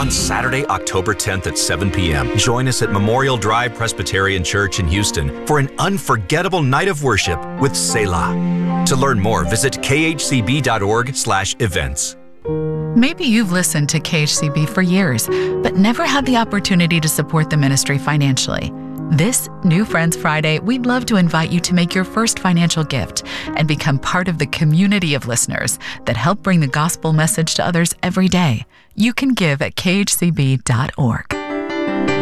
On Saturday, October 10th at 7 p.m., join us at Memorial Drive Presbyterian Church in Houston for an unforgettable night of worship with Selah. To learn more, visit khcb.org/events. Maybe you've listened to KHCB for years, but never had the opportunity to support the ministry financially. This New Friends Friday, we'd love to invite you to make your first financial gift and become part of the community of listeners that help bring the gospel message to others every day. You can give at khcb.org.